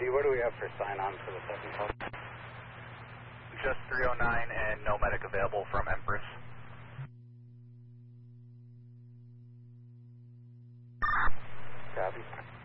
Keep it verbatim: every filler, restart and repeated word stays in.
D, what do we have for sign-on for the second call? Just three oh nine and no medic available from Empress. Copy.